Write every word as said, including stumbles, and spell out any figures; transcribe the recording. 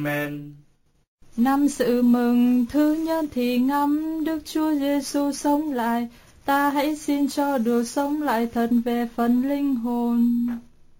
Amen. Năm sự mừng thứ nhất thì ngắm Đức Chúa Giêsu sống lại, ta hãy xin cho được sống lại thật về phần linh hồn.